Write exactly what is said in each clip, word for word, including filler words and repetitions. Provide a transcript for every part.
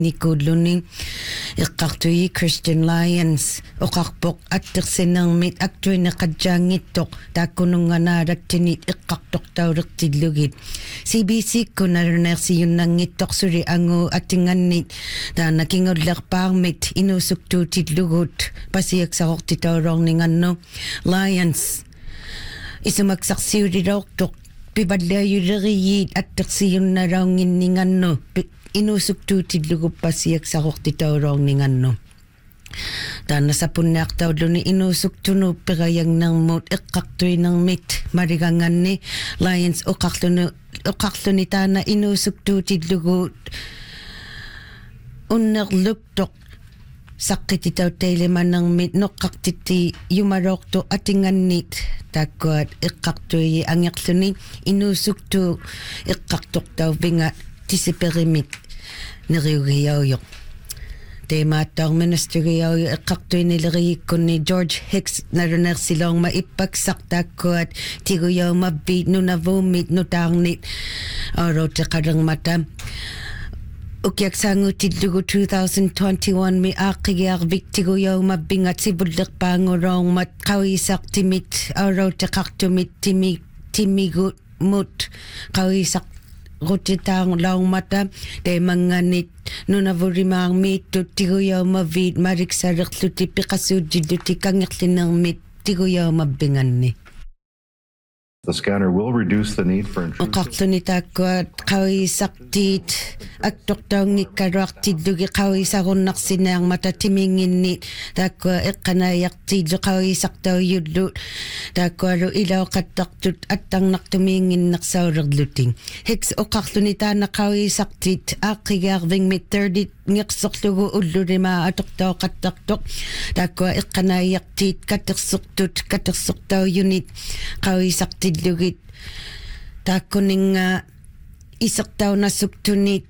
Nikudluning iqartuyi Christian Lions oqarpoq attersinnermit aktuina qadjaangittoq taakkununganaalattinit iqqartortaulertillugit C B C kunarnersiunnangittoq suli angu atingannit taana kingullerpaarmit inusuktuutillugut pasiaksaqortitaulorningannu Lions isumaksarsiulilortoq pivalliayuleriyiit attersiunnalaunginningannu inusuktuutillugup pasiaksaqortitaulorningannu taana sapunnaartauluni inusuktunup pirayangnarmut eqqartuinermit maliganganni Lions oqarlunu oqarluni taana inusuktuutillugut unnerluktoq saqqititauttailemannermit noqqartitti yumalortu atingannit taakkuat eqqartuyi angerluni inusuktu eqqartortauvinga tisiperimit neriugiaujoq teemaattorministeriauju eqqartuinileriikkunni George Hicks narunersiloorma ippaksartaakkuat tiguyaumabbiit nunavuummit nutaarnit oroteqalermata ukiaksaangutillugu twenty twenty-one mi aaqigiarvik tiguyaumabbiingat sivullerpaanguloormat qawisartimit oroteqartumit timi timigut mut qawisaq rutitaanglaumata teemanganit nunavurimaarmiit tuttiguyaumavviit maliksalerluti piqassuuttilluti kangerlinermit tiguyaumabbiganni. The scanner will reduce the need for intrusive... Oqarluni taakkuat qawisartiit aktortaungikkaluartillugi qawisarunnarsinaarmata timinginnit taakkua eqqanaajartiillu qawisartaujullu taakkualu ilaoqattartut attarnartumiinginnersaulerluting Hicks oqarluni taana qawisartiit aaqqigaarvingmit thirty ngeqsorlugu ullulimaa atortaoqattartoq taakkua eqqanaajartiit katersortut katersortaujunit qawisartillugit taakkuninga isertaunassuktunit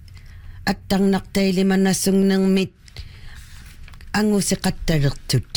attarnartailimanassunnermit anguseqattalertut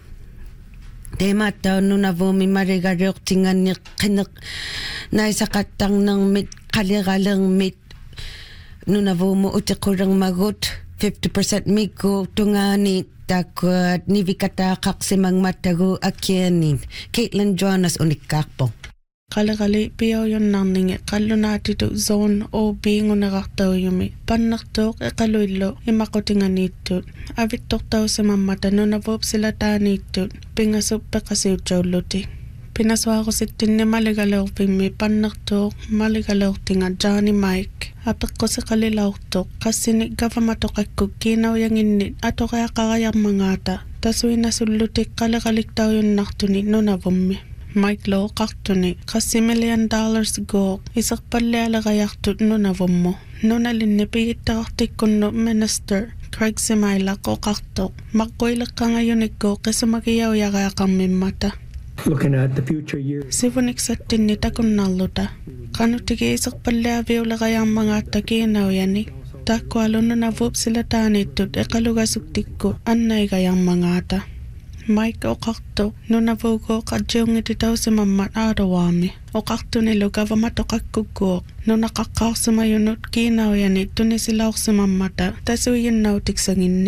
teemaattaunnunavuumi maligaluortinganni qineq naisaqattarnermit qaliralermit nunavuumu utequlermagut fifty percent mikku tungaani taakkuat nivikataaqarsimangmattagu akianin Caitlin Jonas unikkaarpo qalaqali piaujunnaarningi qallunaatitu zone o biingunerartaujumi pannertuuq eqaluillu imaqutinganiittut avittortausimammata nunavuup silataaniittut pingasup peqasiutsaulluti pinasuarusittinni maligaluorpimmi pannertuuq maligaluortinga Johnny Mike apeqqusiqalilaortoq qassini gavamatoqakkuk kiinauyanginnit atoqeaqarayarmangaata tasuinasullutik qalaqaliktaujunnartuni nunavummi Mike Low qartuni qassi million dollars go iserpallialerayartut nunavummu nunalinni pigittaqartikkunnu minister Craig Smaila qoqartoq maqquileqqangayunikku qisumakiyaujaqaaqarmimmata Looking at the future years. Sivuniksettinni takunnarluta qanutigi iserpalliaviulerayarmangaatta kiinaujani taakkualunnunavuup silataaniittut eqalugasuktikku annaigayarmangaata Mike oqartu nunavuugo qadjiungititausimammat aadawaami oqartunilu gavamatoqakkukkuuq nunaqaqqaarsimayunut kiinaujani tunisilaorsimammata tasuiyinnautiksanginni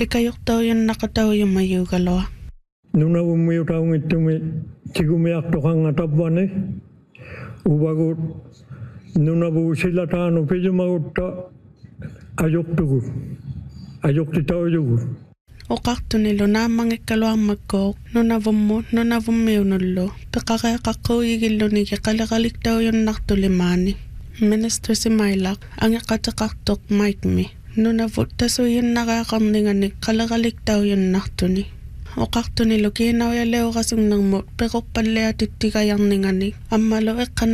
ikajortaujannaqataujummayuugalua Nunavummiutaungittumi tigumiartoqangatavvani uvagut nunavuusilataanu pijumagutta ajortugut ajortitaujugut oqartunilu naamangikkaluarmakkuuq nunavummu nunavummiunullu peqareaqaqquuyigillunigi qaliqaliktaujunnartulimaani Minister Simailaq angeqateqartoq Mike-mi nunavut tasuiyinnaqaaqarninganik qaliqaliktaujunnartuni oqartunilu kiinaujaleuqasunnermut peqorpalliatittigajarningani ammalu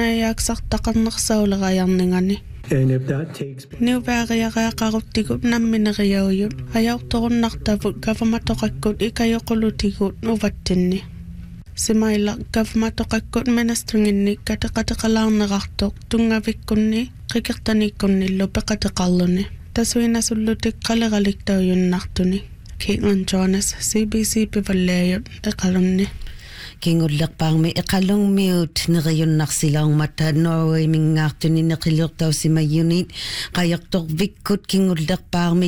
eqqanaajaaqsartaqarnersaulerajarningani And if that takes Niuvaariaqaaqaruttigut nammineriaujut ajaortorunnartavut gavamatoqakkut ikajoqulutigut uvattinni Simaila gavamatoqakkut ministeringinni kateqateqalaarnerartoq tungavikkunni qikertanikkunnillu peqateqarluni tasuinasullutik qaliqaliktaujunnartuni Caitlin Jonas C B C pivalliajut eqalunni kingullerpaarmi eqalungmiut neriyunnarsilaarmata Norway mingaartuni neqillertausimayunit qayortorvikkut kingullerpaarmi